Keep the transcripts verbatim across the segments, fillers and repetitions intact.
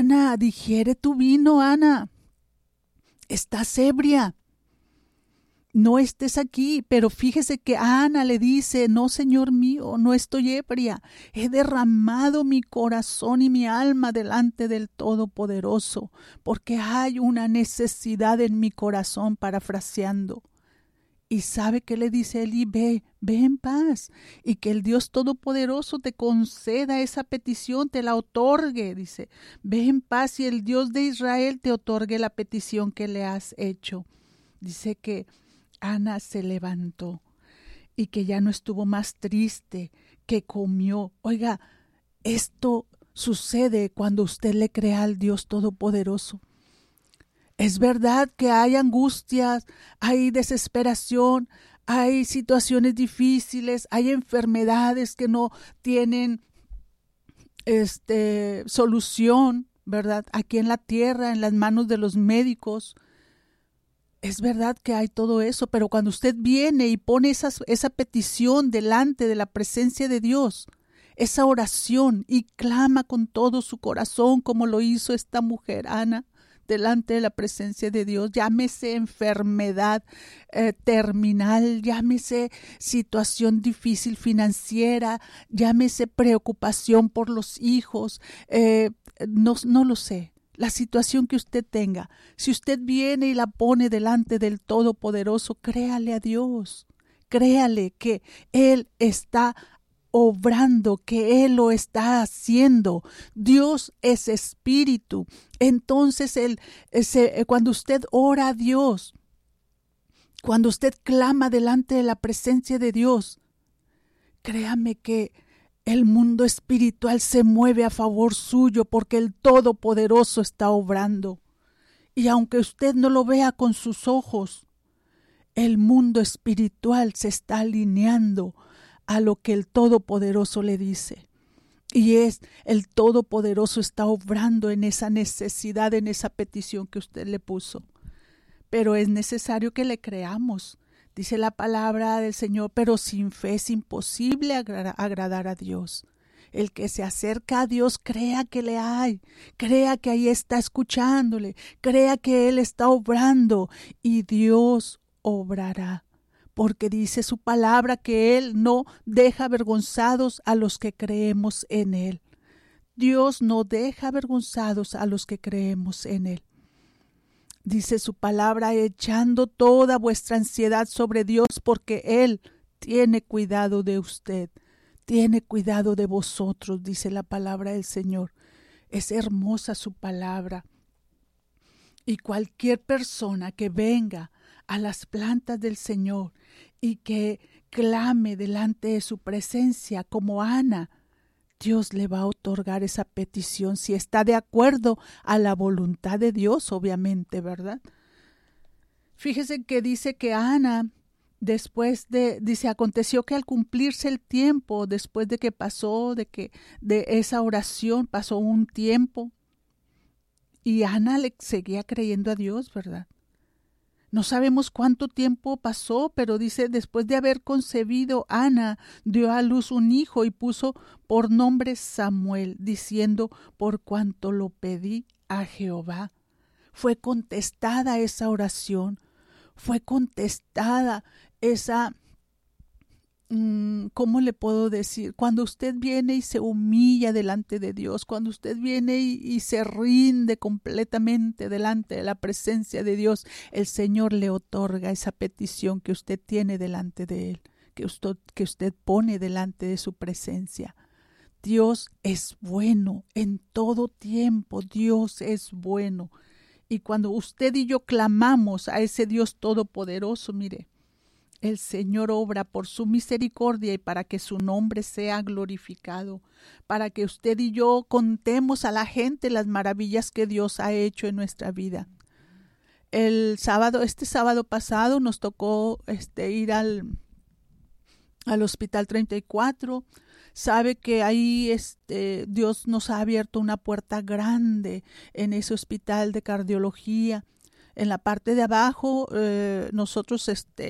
Ana, digiere tu vino, Ana. Estás ebria. No estés aquí. Pero fíjese que Ana le dice, no, Señor mío, no estoy ebria. He derramado mi corazón y mi alma delante del Todopoderoso, porque hay una necesidad en mi corazón, parafraseando. Y sabe que le dice Elí, ve, ve en paz, y que el Dios Todopoderoso te conceda esa petición, te la otorgue, dice, ve en paz y el Dios de Israel te otorgue la petición que le has hecho. Dice que Ana se levantó y que ya no estuvo más triste, que comió. Oiga, esto sucede cuando usted le cree al Dios Todopoderoso. Es verdad que hay angustias, hay desesperación, hay situaciones difíciles, hay enfermedades que no tienen este, solución, ¿verdad? Aquí en la tierra, en las manos de los médicos. Es verdad que hay todo eso, pero cuando usted viene y pone esas, esa petición delante de la presencia de Dios, esa oración, y clama con todo su corazón como lo hizo esta mujer, Ana, delante de la presencia de Dios, llámese enfermedad eh, terminal, llámese situación difícil financiera, llámese preocupación por los hijos, eh, no, no lo sé, la situación que usted tenga. Si usted viene y la pone delante del Todopoderoso, créale a Dios, créale que Él está obrando, que Él lo está haciendo. Dios es espíritu. Entonces, él, ese, cuando usted ora a Dios, cuando usted clama delante de la presencia de Dios, créame que el mundo espiritual se mueve a favor suyo, porque el Todopoderoso está obrando. Y aunque usted no lo vea con sus ojos, el mundo espiritual se está alineando a lo que el Todopoderoso le dice. Y es el Todopoderoso está obrando en esa necesidad, en esa petición que usted le puso. Pero es necesario que le creamos. Dice la palabra del Señor, pero sin fe es imposible agra- agradar a Dios. El que se acerca a Dios, crea que le hay, crea que ahí está escuchándole, crea que Él está obrando, y Dios obrará. Porque dice su palabra que Él no deja avergonzados a los que creemos en Él. Dios no deja avergonzados a los que creemos en Él. Dice su palabra, echando toda vuestra ansiedad sobre Dios, porque Él tiene cuidado de usted, tiene cuidado de vosotros, dice la palabra del Señor. Es hermosa su palabra. Y cualquier persona que venga a las plantas del Señor y que clame delante de su presencia como Ana, Dios le va a otorgar esa petición si está de acuerdo a la voluntad de Dios, obviamente, ¿verdad? Fíjese que dice que Ana, después de, dice, aconteció que al cumplirse el tiempo, después de que pasó, de que de esa oración pasó un tiempo, y Ana le seguía creyendo a Dios, ¿verdad? No sabemos cuánto tiempo pasó, pero dice, después de haber concebido, Ana dio a luz un hijo y puso por nombre Samuel, diciendo, por cuanto lo pedí a Jehová. Fue contestada esa oración, fue contestada esa, ¿cómo le puedo decir? Cuando usted viene y se humilla delante de Dios, cuando usted viene y, y se rinde completamente delante de la presencia de Dios, el Señor le otorga esa petición que usted tiene delante de Él, que usted, que usted pone delante de su presencia. Dios es bueno en todo tiempo, Dios es bueno. Y cuando usted y yo clamamos a ese Dios todopoderoso, mire, el Señor obra por su misericordia y para que su nombre sea glorificado, para que usted y yo contemos a la gente las maravillas que Dios ha hecho en nuestra vida. El sábado, este sábado pasado nos tocó este, ir al, al Hospital treinta y cuatro. Sabe que ahí este, Dios nos ha abierto una puerta grande en ese hospital de cardiología. En la parte de abajo eh, nosotros este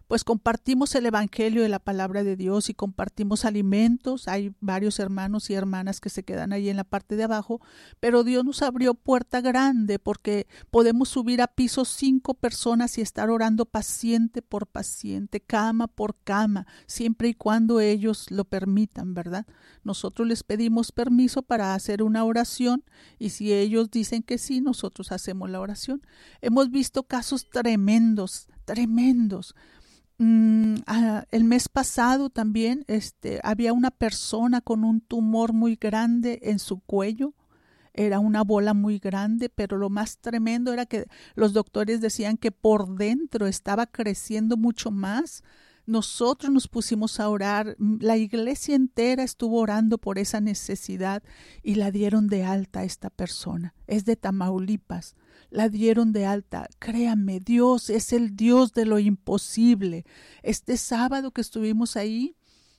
pues compartimos el evangelio de la palabra de Dios y compartimos alimentos. Hay varios hermanos y hermanas que se quedan ahí en la parte de abajo, pero Dios nos abrió puerta grande porque podemos subir a piso cinco personas y estar orando paciente por paciente, cama por cama, siempre y cuando ellos lo permitan, ¿verdad? Nosotros les pedimos permiso para hacer una oración y si ellos dicen que sí, nosotros hacemos la oración. Hemos visto casos tremendos, tremendos. Mm, ah, el mes pasado también este, había una persona con un tumor muy grande en su cuello. Era una bola muy grande, pero lo más tremendo era que los doctores decían que por dentro estaba creciendo mucho más. Nosotros nos pusimos a orar, la iglesia entera estuvo orando por esa necesidad y la dieron de alta a esta persona. Es de Tamaulipas, la dieron de alta. Créanme, Dios es el Dios de lo imposible. Este sábado que estuvimos ahí,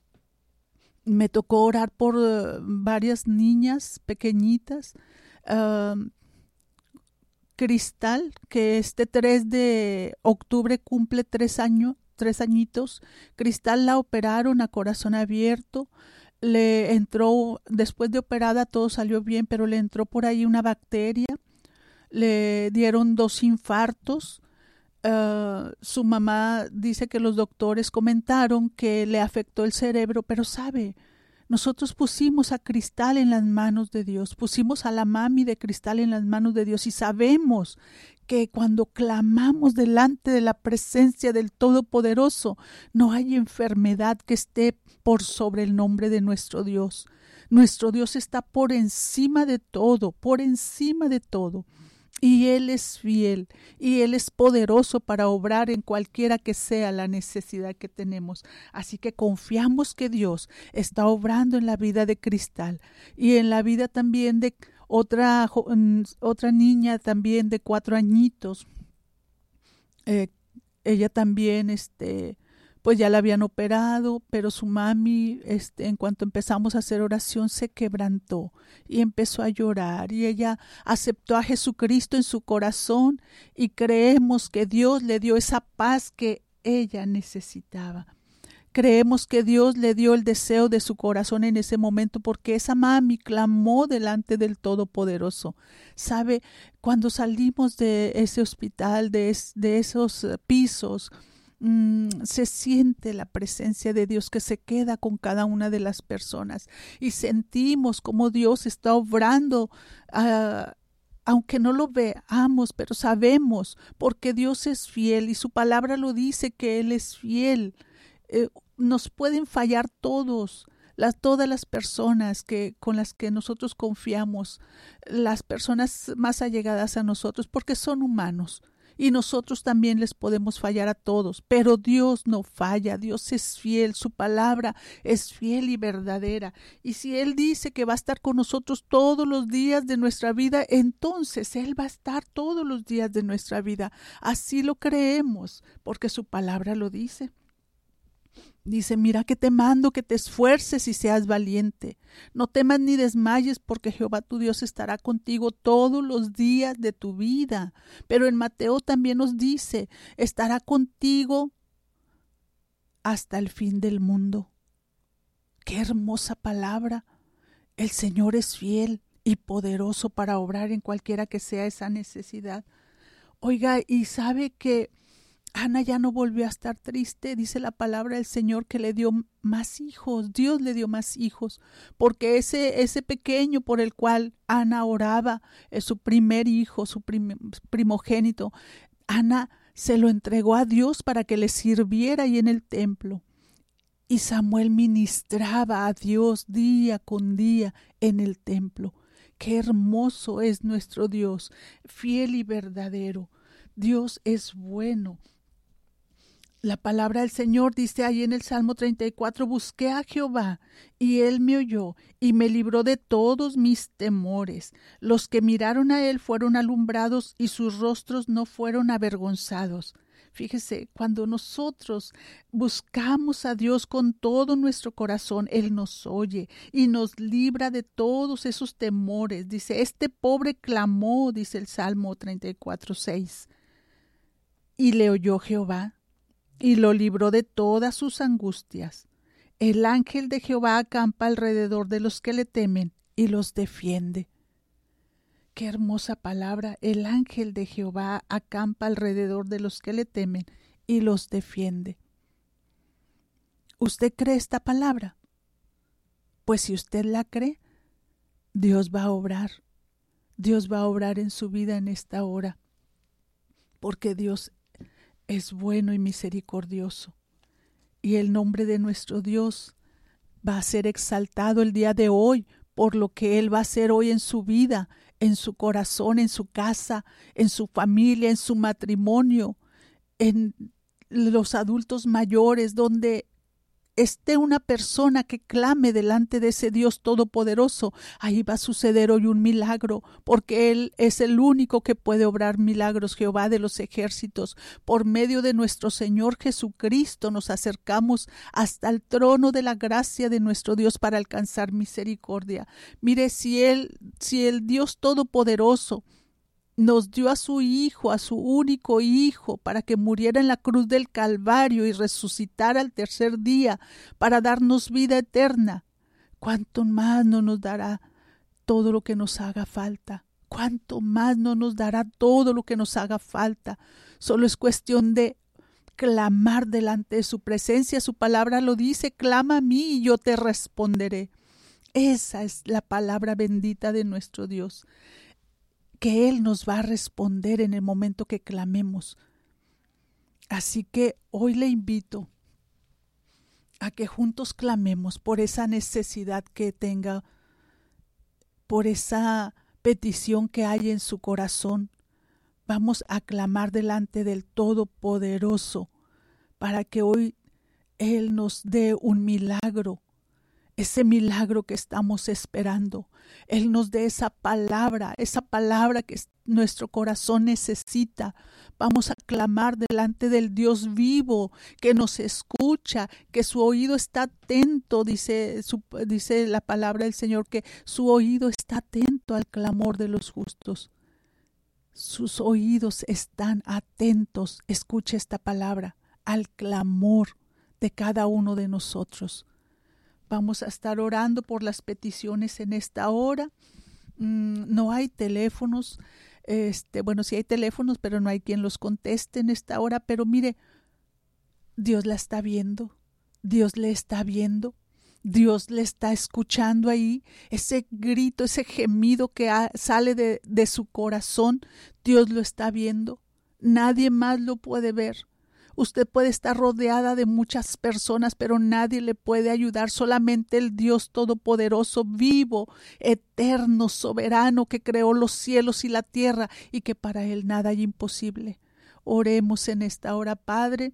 me tocó orar por uh, varias niñas pequeñitas. Uh, Cristal, que este tres de octubre cumple tres años, tres añitos. Cristal la operaron a corazón abierto. Le entró, después de operada todo salió bien, pero le entró por ahí una bacteria. Le dieron dos infartos. Uh, su mamá dice que los doctores comentaron que le afectó el cerebro, pero sabe, nosotros pusimos a Cristal en las manos de Dios, pusimos a la mami de Cristal en las manos de Dios y sabemos que cuando clamamos delante de la presencia del Todopoderoso, no hay enfermedad que esté por sobre el nombre de nuestro Dios. Nuestro Dios está por encima de todo, por encima de todo. Y Él es fiel y Él es poderoso para obrar en cualquiera que sea la necesidad que tenemos. Así que confiamos que Dios está obrando en la vida de Cristal y en la vida también de otra, otra niña también de cuatro añitos. Eh, ella también, este, pues ya la habían operado, pero su mami, este, en cuanto empezamos a hacer oración, se quebrantó y empezó a llorar y ella aceptó a Jesucristo en su corazón y creemos que Dios le dio esa paz que ella necesitaba. Creemos que Dios le dio el deseo de su corazón en ese momento porque esa mami clamó delante del Todopoderoso. ¿Sabe? Cuando salimos de ese hospital, de, es, de esos pisos, Mm, se siente la presencia de Dios que se queda con cada una de las personas y sentimos como Dios está obrando, uh, aunque no lo veamos, pero sabemos porque Dios es fiel y su palabra lo dice que Él es fiel. Eh, nos pueden fallar todos. Las, todas las personas que, con las que nosotros confiamos, las personas más allegadas a nosotros, porque son humanos. Y nosotros también les podemos fallar a todos, pero Dios no falla, Dios es fiel, su palabra es fiel y verdadera. Y si Él dice que va a estar con nosotros todos los días de nuestra vida, entonces Él va a estar todos los días de nuestra vida. Así lo creemos, porque su palabra lo dice. Dice, mira que te mando que te esfuerces y seas valiente. No temas ni desmayes porque Jehová tu Dios estará contigo todos los días de tu vida. Pero en Mateo también nos dice, estará contigo hasta el fin del mundo. Qué hermosa palabra. El Señor es fiel y poderoso para obrar en cualquiera que sea esa necesidad. Oiga, y sabe que Ana ya no volvió a estar triste, dice la palabra del Señor que le dio más hijos, Dios le dio más hijos, porque ese, ese pequeño por el cual Ana oraba, es su primer hijo, su prim, primogénito, Ana se lo entregó a Dios para que le sirviera ahí en el templo. Y Samuel ministraba a Dios día con día en el templo. Qué hermoso es nuestro Dios, fiel y verdadero. Dios es bueno. La palabra del Señor dice ahí en el Salmo treinta y cuatro, busqué a Jehová y Él me oyó y me libró de todos mis temores. Los que miraron a Él fueron alumbrados y sus rostros no fueron avergonzados. Fíjese, cuando nosotros buscamos a Dios con todo nuestro corazón, Él nos oye y nos libra de todos esos temores. Dice, este pobre clamó, dice el Salmo treinta y cuatro, seis, y le oyó Jehová y lo libró de todas sus angustias. El ángel de Jehová acampa alrededor de los que le temen y los defiende. Qué hermosa palabra. El ángel de Jehová acampa alrededor de los que le temen y los defiende. ¿Usted cree esta palabra? Pues si usted la cree, Dios va a obrar. Dios va a obrar en su vida en esta hora. Porque Dios es bueno y misericordioso. Y el nombre de nuestro Dios va a ser exaltado el día de hoy por lo que Él va a hacer hoy en su vida, en su corazón, en su casa, en su familia, en su matrimonio, en los adultos mayores, donde esté una persona que clame delante de ese Dios todopoderoso. Ahí va a suceder hoy un milagro, porque Él es el único que puede obrar milagros. Jehová de los ejércitos, por medio de nuestro Señor Jesucristo, nos acercamos hasta el trono de la gracia de nuestro Dios para alcanzar misericordia. Mire, si Él, si el Dios todopoderoso nos dio a su Hijo, a su único Hijo, para que muriera en la cruz del Calvario y resucitara al tercer día para darnos vida eterna, ¿cuánto más no nos dará todo lo que nos haga falta? ¿Cuánto más no nos dará todo lo que nos haga falta? Solo es cuestión de clamar delante de su presencia. Su palabra lo dice: clama a mí y yo te responderé. Esa es la palabra bendita de nuestro Dios, que Él nos va a responder en el momento que clamemos. Así que hoy le invito a que juntos clamemos por esa necesidad que tenga, por esa petición que hay en su corazón. Vamos a clamar delante del Todopoderoso para que hoy Él nos dé un milagro, ese milagro que estamos esperando. Él nos dé esa palabra, esa palabra que nuestro corazón necesita. Vamos a clamar delante del Dios vivo, que nos escucha, que su oído está atento. Dice, su, dice la palabra del Señor que su oído está atento al clamor de los justos. Sus oídos están atentos, escucha esta palabra, al clamor de cada uno de nosotros. Vamos a estar orando por las peticiones en esta hora. Mm, no hay teléfonos, este, bueno, sí hay teléfonos, pero no hay quien los conteste en esta hora. Pero mire, Dios la está viendo, Dios le está viendo, Dios le está escuchando ahí. Ese grito, ese gemido que ha, sale de, de su corazón, Dios lo está viendo. Nadie más lo puede ver. Usted puede estar rodeada de muchas personas, pero nadie le puede ayudar. Solamente el Dios Todopoderoso, vivo, eterno, soberano, que creó los cielos y la tierra y que para Él nada hay imposible. Oremos en esta hora, Padre.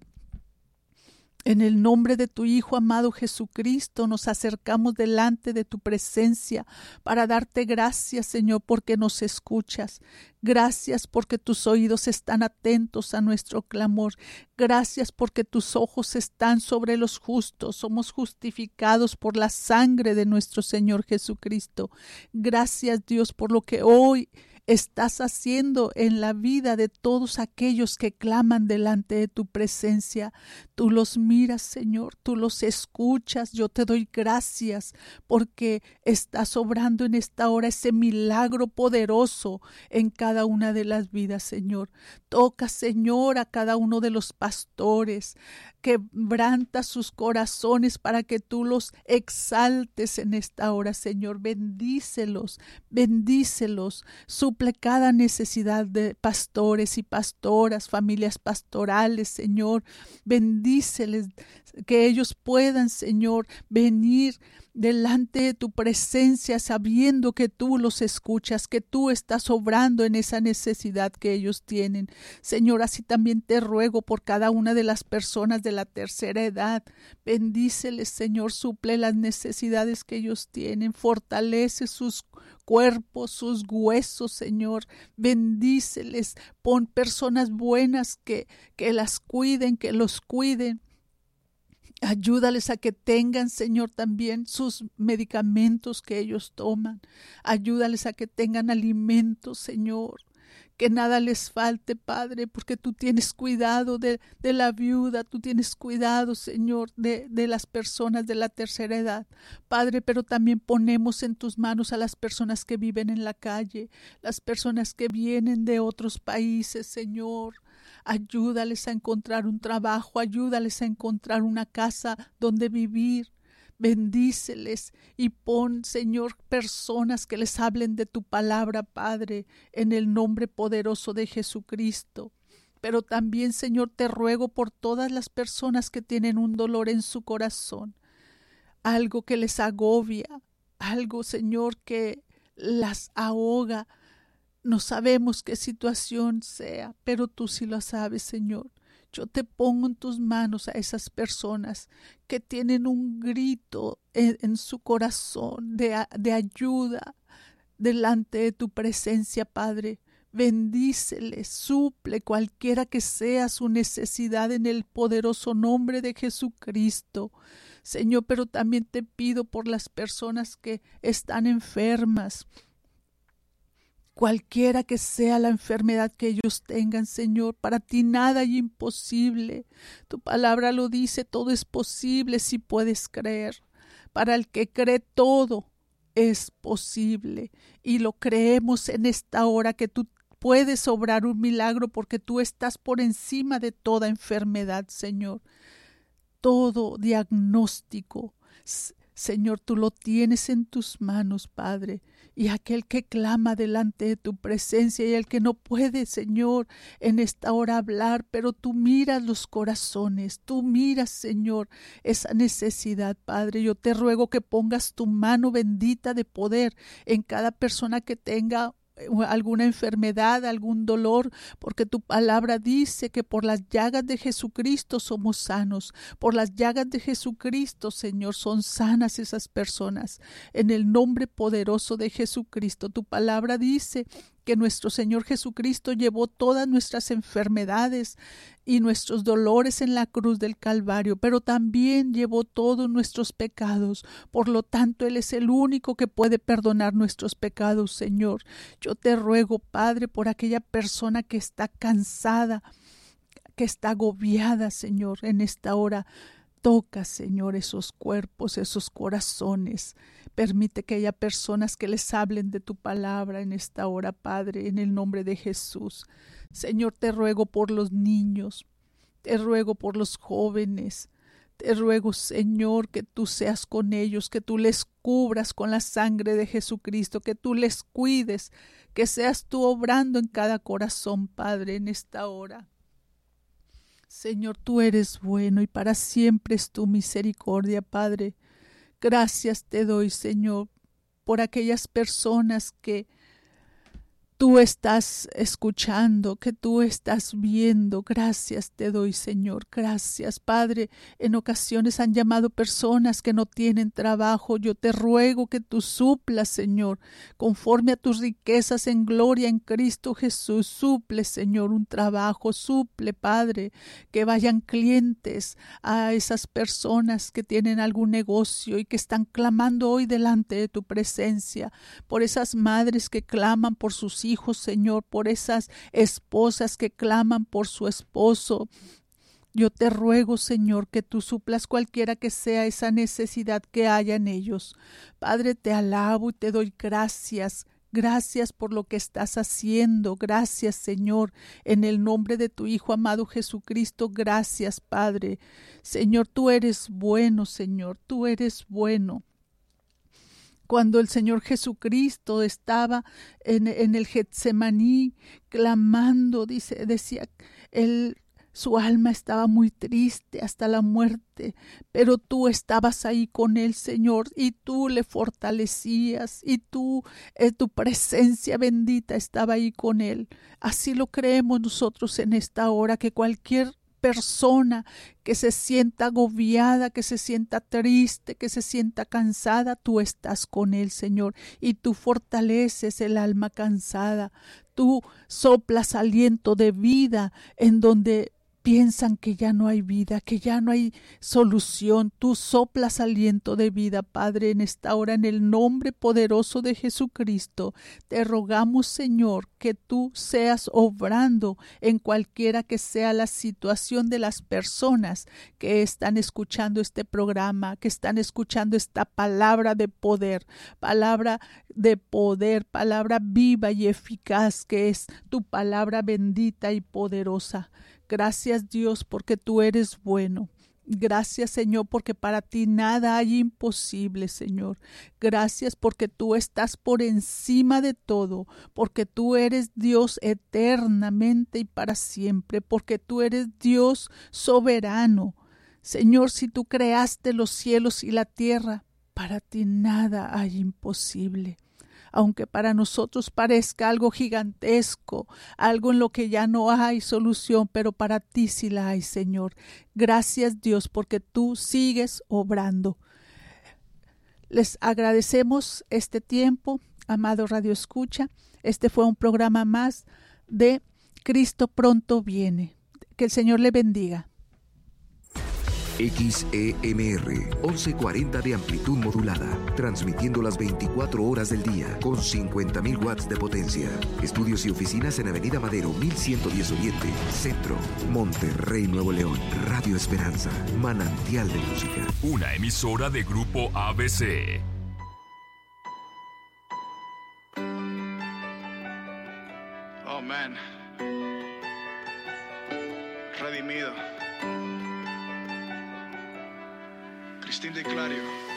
En el nombre de tu Hijo amado Jesucristo, nos acercamos delante de tu presencia para darte gracias, Señor, porque nos escuchas. Gracias porque tus oídos están atentos a nuestro clamor. Gracias porque tus ojos están sobre los justos. Somos justificados por la sangre de nuestro Señor Jesucristo. Gracias, Dios, por lo que hoy estás haciendo en la vida de todos aquellos que claman delante de tu presencia. Tú los miras, Señor, tú los escuchas. Yo te doy gracias porque estás obrando en esta hora ese milagro poderoso en cada una de las vidas, Señor. Toca, Señor, a cada uno de los pastores. Quebranta sus corazones para que tú los exaltes en esta hora, Señor. Bendícelos, bendícelos. Suple cada necesidad de pastores y pastoras, familias pastorales, Señor. Bendíceles, que ellos puedan, Señor, venir delante de tu presencia sabiendo que tú los escuchas, que tú estás obrando en esa necesidad que ellos tienen. Señor, así también te ruego por cada una de las personas de la tercera edad. Bendíceles, Señor, suple las necesidades que ellos tienen, fortalece sus cuerpos, sus huesos, Señor. Bendíceles, pon personas buenas que, que las cuiden, que los cuiden. Ayúdales a que tengan, Señor, también sus medicamentos que ellos toman. Ayúdales a que tengan alimentos, Señor. que nada les falte, Padre, porque tú tienes cuidado de, de la viuda, tú tienes cuidado, Señor, de, de las personas de la tercera edad, Padre, pero también ponemos en tus manos a las personas que viven en la calle, las personas que vienen de otros países, Señor. Ayúdales a encontrar un trabajo, ayúdales a encontrar una casa donde vivir. Bendíceles y pon, Señor, personas que les hablen de tu palabra, Padre, en el nombre poderoso de Jesucristo. Pero también, Señor, te ruego por todas las personas que tienen un dolor en su corazón, algo que les agobia, algo, Señor, que las ahoga. No sabemos qué situación sea, pero tú sí lo sabes, Señor. Yo te pongo en tus manos a esas personas que tienen un grito en, en su corazón de, de ayuda delante de tu presencia, Padre. Bendíceles, suple cualquiera que sea su necesidad en el poderoso nombre de Jesucristo. Señor, pero también te pido por las personas que están enfermas, cualquiera que sea la enfermedad que ellos tengan, Señor, para ti nada hay imposible. Tu palabra lo dice, todo es posible si puedes creer. Para el que cree todo es posible. Y lo creemos en esta hora que tú puedes obrar un milagro porque tú estás por encima de toda enfermedad, Señor. Todo diagnóstico, Señor, tú lo tienes en tus manos, Padre, y aquel que clama delante de tu presencia y el que no puede, Señor, en esta hora hablar, pero tú miras los corazones, tú miras, Señor, esa necesidad, Padre. Yo te ruego que pongas tu mano bendita de poder en cada persona que tenga alguna enfermedad, algún dolor, porque tu palabra dice que por las llagas de Jesucristo somos sanos, por las llagas de Jesucristo, Señor, son sanas esas personas, en el nombre poderoso de Jesucristo. Tu palabra dice que nuestro Señor Jesucristo llevó todas nuestras enfermedades y nuestros dolores en la cruz del Calvario, pero también llevó todos nuestros pecados. Por lo tanto, Él es el único que puede perdonar nuestros pecados, Señor. Yo te ruego, Padre, por aquella persona que está cansada, que está agobiada, Señor, en esta hora. Toca, Señor, esos cuerpos, esos corazones. Permite que haya personas que les hablen de tu palabra en esta hora, Padre, en el nombre de Jesús. Señor, te ruego por los niños, te ruego por los jóvenes, te ruego, Señor, que tú seas con ellos, que tú les cubras con la sangre de Jesucristo, que tú les cuides, que seas tú obrando en cada corazón, Padre, en esta hora. Señor, tú eres bueno y para siempre es tu misericordia, Padre. Gracias te doy, Señor, por aquellas personas que tú estás escuchando, que tú estás viendo. Gracias te doy, Señor. Gracias, Padre. En ocasiones han llamado personas que no tienen trabajo. Yo te ruego que tú suplas, Señor, conforme a tus riquezas en gloria en Cristo Jesús. Suple, Señor, un trabajo. Suple, Padre, que vayan clientes a esas personas que tienen algún negocio y que están clamando hoy delante de tu presencia. Por esas madres que claman por sus hijos, Señor, por esas esposas que claman por su esposo. Yo te ruego, Señor, que tú suplas cualquiera que sea esa necesidad que haya en ellos. Padre, te alabo y te doy gracias. Gracias por lo que estás haciendo. Gracias, Señor, en el nombre de tu Hijo amado Jesucristo. Gracias, Padre. Señor, tú eres bueno, Señor, tú eres bueno. Cuando el Señor Jesucristo estaba en, en el Getsemaní clamando, dice, decía, él, su alma estaba muy triste hasta la muerte, pero tú estabas ahí con él, Señor, y tú le fortalecías, y tú, eh, tu presencia bendita estaba ahí con él. Así lo creemos nosotros en esta hora, que cualquier persona que se sienta agobiada, que se sienta triste, que se sienta cansada, tú estás con él, Señor, y tú fortaleces el alma cansada. Tú soplas aliento de vida en donde piensan que ya no hay vida, que ya no hay solución. Tú soplas aliento de vida, Padre, en esta hora, en el nombre poderoso de Jesucristo. Te rogamos, Señor, que tú seas obrando en cualquiera que sea la situación de las personas que están escuchando este programa, que están escuchando esta palabra de poder, palabra de poder, palabra viva y eficaz, que es tu palabra bendita y poderosa. Gracias, Dios, porque tú eres bueno. Gracias, Señor, porque para ti nada hay imposible, Señor. Gracias porque tú estás por encima de todo, porque tú eres Dios eternamente y para siempre, porque tú eres Dios soberano. Señor, si tú creaste los cielos y la tierra, para ti nada hay imposible. Aunque para nosotros parezca algo gigantesco, algo en lo que ya no hay solución, pero para ti sí la hay, Señor. Gracias, Dios, porque tú sigues obrando. Les agradecemos este tiempo, amado Radio Escucha. Este fue un programa más de Cristo pronto viene. Que el Señor le bendiga. X E M R, once cuarenta de amplitud modulada, transmitiendo las veinticuatro horas del día con cincuenta mil watts de potencia. Estudios y oficinas en Avenida Madero, mil ciento diez Oriente, Centro, Monterrey, Nuevo León. Radio Esperanza, manantial de música. Una emisora de Grupo A B C. Oh, man. Redimido. Cristín de Clario.